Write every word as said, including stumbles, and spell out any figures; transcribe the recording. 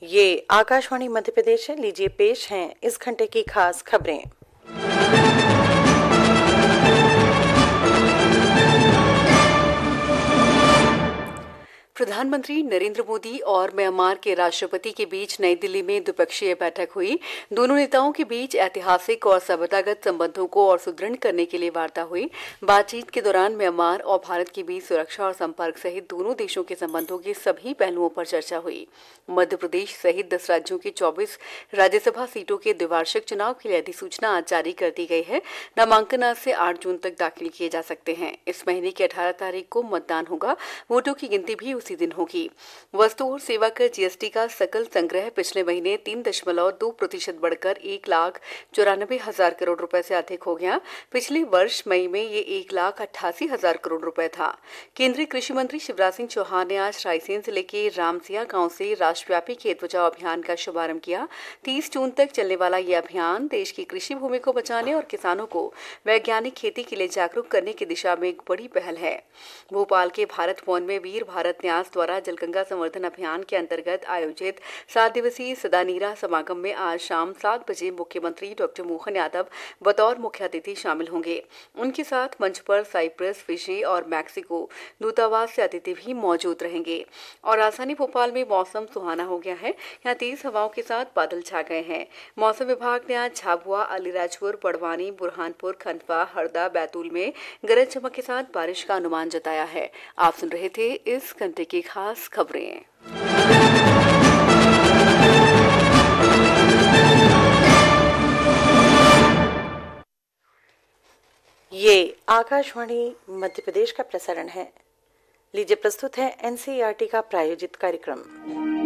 ये आकाशवाणी मध्य प्रदेश है। लीजिए पेश हैं इस घंटे की खास खबरें। प्रधानमंत्री नरेंद्र मोदी और म्यांमार के राष्ट्रपति के बीच नई दिल्ली में द्विपक्षीय बैठक हुई। दोनों नेताओं के बीच ऐतिहासिक और सभ्यतागत संबंधों को और सुदृढ़ करने के लिए वार्ता हुई। बातचीत के दौरान म्यांमार और भारत के बीच सुरक्षा और संपर्क सहित दोनों देशों के संबंधों के सभी पहलुओं पर चर्चा हुई। मध्य प्रदेश सहित दस राज्यों की चौबीस राज्यसभा सीटों के द्विवार्षिक चुनाव के लिए अधिसूचना आज जारी कर दी गई है। नामांकन आज से आठ जून तक दाखिल किए जा सकते हैं। इस महीने की अठारह तारीख को मतदान होगा। वोटों की गिनती भी उसी दिन होगी। वस्तु और सेवा कर जीएसटी का सकल संग्रह पिछले महीने तीन दशमलव दो प्रतिशत बढ़कर एक लाख चौरानबे हजार करोड़ रुपए से अधिक हो गया। पिछले वर्ष मई में ये एक लाख अट्ठासी हजार करोड़ रुपए था। केंद्रीय कृषि मंत्री शिवराज सिंह चौहान ने आज रायसेन जिले के रामसिया गांव से राष्ट्रव्यापी खेत बचाओ अभियान का शुभारंभ किया। तीस जून तक चलने वाला ये अभियान देश की कृषि भूमि को बचाने और किसानों को वैज्ञानिक खेती के लिए जागरूक करने की दिशा में एक बड़ी पहल है। भोपाल के भारत भवन में वीर भारत न्यास द्वारा जलगंगा संवर्धन अभियान के अंतर्गत आयोजित सात दिवसीय सदानीरा समागम में आज शाम सात बजे मुख्यमंत्री डॉक्टर मोहन यादव बतौर मुख्य अतिथि शामिल होंगे। उनके साथ मंच पर साइप्रस, फिजी और मैक्सिको दूतावास से अतिथि भी मौजूद रहेंगे। और राजधानी भोपाल में मौसम सुहाना हो गया है। यहाँ तेज हवाओं के साथ बादल छा गए हैं। मौसम विभाग ने आज झाबुआ, अलीराजपुर, बड़वानी, बुरहानपुर, खंडवा, हरदा, बैतूल में गरज चमक के साथ बारिश का अनुमान जताया है। आप सुन रहे थे इस घंटे की खास खबरें। ये आकाशवाणी मध्य प्रदेश का प्रसारण है। लीजिए प्रस्तुत है एनसीईआरटी का प्रायोजित कार्यक्रम।